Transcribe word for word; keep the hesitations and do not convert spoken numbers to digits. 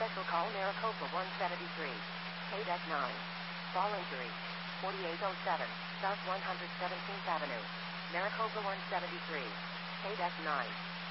Special call Maricopa one seventy-three. K D E C nine. Fall injury. forty-eight oh seven, South one hundred seventeenth Avenue. Maricopa one seventy-three. K D E C nine.